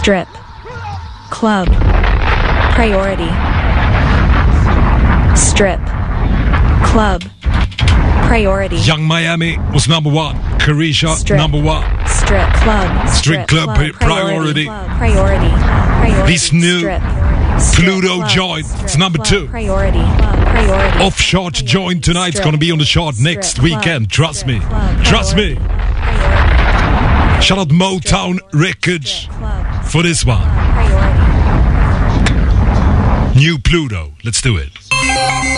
Strip. Club. Priority. Strip. Club. Priority. Young Miami was number one. Carisha, Strip. number one. Strip club. Strip club priority. Priority. This new Strip. Pluto Club. joint, Strip it's number club. 2. Priority. Priority. Off-chart joint tonight's Strip. gonna be on the chart next Strip weekend. club. Trust me. Strip club. Trust me. Priority. Shout out Motown Records Strip club. for this one. Priority. New Pluto. Let's do it.